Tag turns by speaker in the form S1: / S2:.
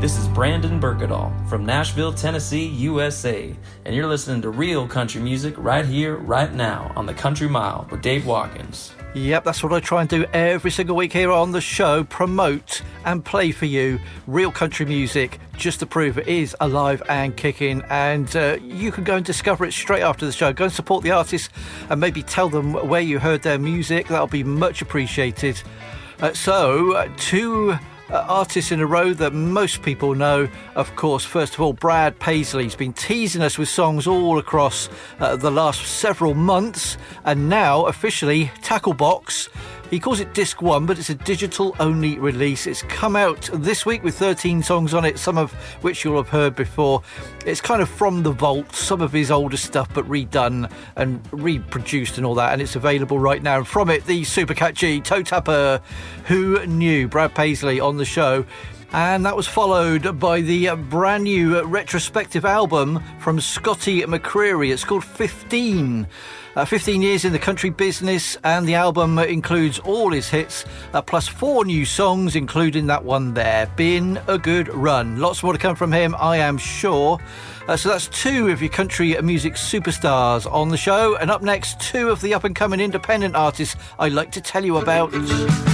S1: This is Brandon Berkedahl from Nashville, Tennessee, USA, and you're listening to real country music right here, right now on the Country Mile with Dave Watkins.
S2: Yep, that's what I try and do every single week here on the show, promote and play for you real country music, just to prove it is alive and kicking. And you can go and discover it straight after the show. Go and support the artists and maybe tell them where you heard their music. That'll be much appreciated. Two artists in a row that most people know. Of course, first of all, Brad Paisley's been teasing us with songs all across the last several months, and now officially Tacklebox. He calls it Disc 1, but it's a digital-only release. It's come out this week with 13 songs on it, some of which you'll have heard before. It's kind of from the vault, some of his older stuff, but redone and reproduced and all that, and it's available right now. And from it, the super catchy Toe Tapper, Who Knew? Brad Paisley on the show. And that was followed by the brand new retrospective album from Scotty McCreery. It's called 15. 15 years in the country business, and the album includes all his hits, plus 4 new songs, including that one there. Been a good run. Lots more to come from him, I am sure. So that's 2 of your country music superstars on the show. And up next, 2 of the up-and-coming independent artists I like to tell you about.